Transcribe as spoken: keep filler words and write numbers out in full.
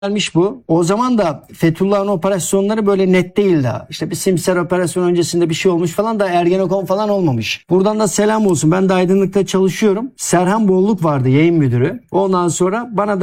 gelmiş bu. O zaman da Fethullah'ın operasyonları böyle net değil daha. İşte bir Simser operasyon öncesinde bir şey olmuş falan da Ergenekon falan olmamış. Buradan da selam olsun. Ben de aydınlıkta çalışıyorum. Serhan Bolluk vardı yayın müdürü. Ondan sonra bana da